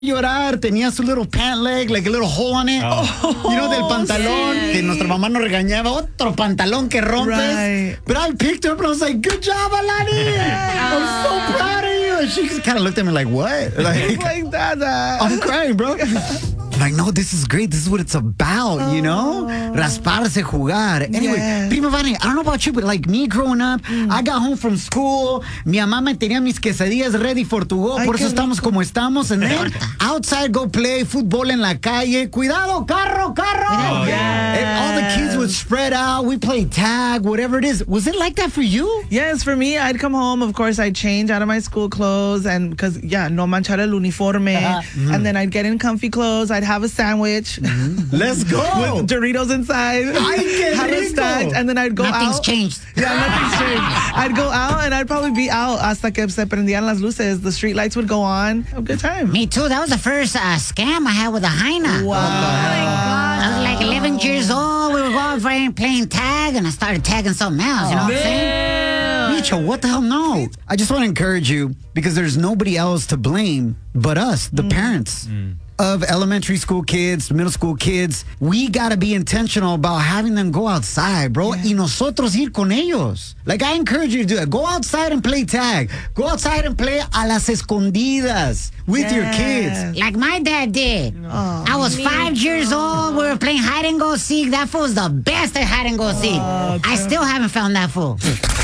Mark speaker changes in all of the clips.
Speaker 1: llorar, tenía su little pant leg, like a little hole on it. You know, del pantalón, que nuestra mamá nos regañaba, otro pantalón que rompes.
Speaker 2: Right.
Speaker 1: But I picked her up and I was like, good job, Alani. I'm so proud of you. And she kind of looked at me like, what?
Speaker 2: Like Dada.
Speaker 1: I'm crying, bro. Like, no, this is great. This is what it's about, you know? Rasparse, jugar. Anyway,
Speaker 2: Yes.
Speaker 1: Prima Vani, I don't know about you, but like me growing up, I got home from school. Mi mamá me tenía mis quesadillas ready for to go.
Speaker 2: Ay,
Speaker 1: Por eso
Speaker 2: qué
Speaker 1: estamos como estamos. And then outside, go play fútbol en la calle. Cuidado, carro, carro.
Speaker 2: Oh, yes.
Speaker 1: And all the kids would spread out. We played tag, whatever it is. Was it like that for you?
Speaker 2: Yes, for me, I'd come home. Of course, I'd change out of my school clothes, and because no manchar el uniforme, and then I'd get in comfy clothes. I'd have a sandwich
Speaker 1: Let's go.
Speaker 2: with Doritos inside.
Speaker 1: Ay, qué
Speaker 2: have
Speaker 1: rico.
Speaker 2: it stacked, and then I'd go
Speaker 3: Nothing's
Speaker 2: out.
Speaker 3: changed.
Speaker 2: Yeah, nothing's changed. I'd go out, and I'd probably be out hasta que se prendían las luces. The street lights would go on. Have a good time.
Speaker 3: Me too. That was the first scam I had with a hyena.
Speaker 2: Wow.
Speaker 3: I was like 11 years old. We were going playing tag, and I started tagging something else. You know what I'm saying?
Speaker 1: Micho, what the hell? No. I just want to encourage you because there's nobody else to blame but us, the parents of elementary school kids, middle school kids. We got to be intentional about having them go outside, bro. Y nosotros ir con ellos. Like, I encourage you to do it. Go outside and play tag. Go outside and play a las escondidas with your kids.
Speaker 3: Like my dad did. I was 5 years old. We were playing hide and go seek. That fool was the best at hide and go seek. I still haven't found that fool.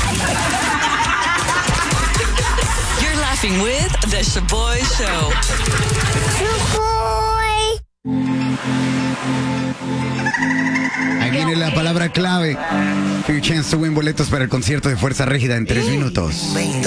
Speaker 4: You're laughing with The Shaboy Show.
Speaker 1: Ahí viene la palabra clave for your chance to win boletos para el concierto de Fuerza Régida en 3 minutos.